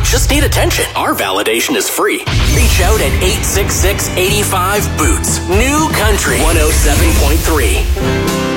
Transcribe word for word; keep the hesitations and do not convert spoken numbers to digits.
just need attention. Our validation is free. Reach out at eight six six, eight five, BOOTS. New Country one oh seven point three.